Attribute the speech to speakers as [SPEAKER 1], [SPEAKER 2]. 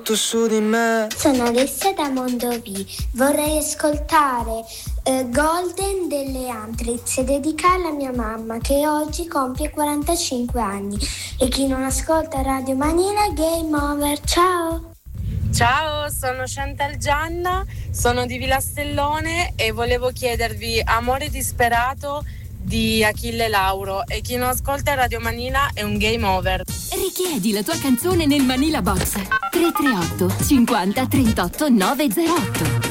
[SPEAKER 1] Tu su di me.
[SPEAKER 2] Sono Alessia da Mondovì. Vorrei ascoltare Golden delle Anthrax e dedicarla a mia mamma che oggi compie 45 anni. E chi non ascolta Radio Manila, game over. Ciao!
[SPEAKER 3] Ciao, sono Chantal Gianna, sono di Villastellone e volevo chiedervi Amore disperato di Achille Lauro, e chi non ascolta Radio Manila è un game over.
[SPEAKER 4] Richiedi la tua canzone nel Manila Box 338 50 38 908.